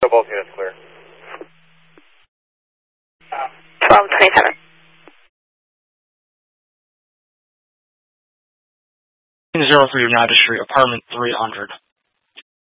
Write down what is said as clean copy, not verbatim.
So both units clear. 1227. 03 United Street, apartment 300.